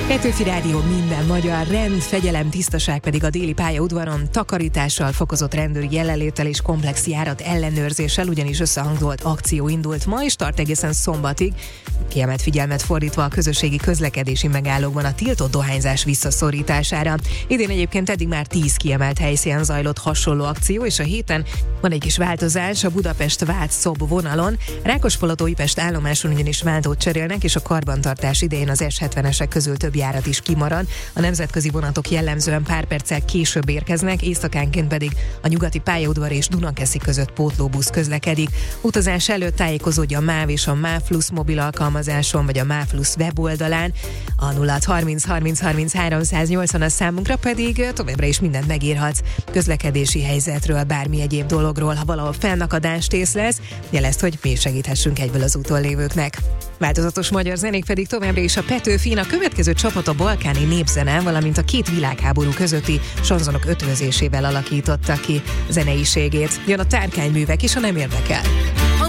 Petőfi Rádió, minden magyar, rend, fegyelem, tisztaság pedig a déli pályaudvaron, takarítással, fokozott rendőri jelenléttel és komplex járat ellenőrzéssel, ugyanis összehangolt akció indult ma, és tart egészen szombatig, kiemelt figyelmet fordítva a közösségi közlekedési megállókban a tiltott dohányzás visszaszorítására. Idén egyébként eddig már 10 kiemelt helyszínen zajlott hasonló akció, és a héten van egy kis változás a Budapest-Vác-Szob vonalon. Rákospalota-Újpest állomáson ugyanis váltót cserélnek, és a karbantartás idején az S70-esek közül több járat is kimarad. A nemzetközi vonatok jellemzően pár perccel később érkeznek, éjszakánként pedig a nyugati pályaudvar és Dunakeszi között pótlóbusz közlekedik. Utazás előtt tájékozódja a MÁV és a MÁV Plus mobil alkalmazáson, vagy a MÁV Plus weboldalán. A 0630 30 30 380 számunkra pedig továbbra is mindent megírhatsz közlekedési helyzetről, bármi egyéb dologról. Ha valahol fennakadást észlelsz, jelezd, hogy mi segíthessünk egyből az úton lévőknek. Változatos magyar zenék pedig továbbra is a Petőfin. A következő csapat a balkáni népzene, valamint a két világháború közötti sanzonok ötvözésével alakította ki zeneiségét. Jön a tárkányművek is, ha nem érdekel.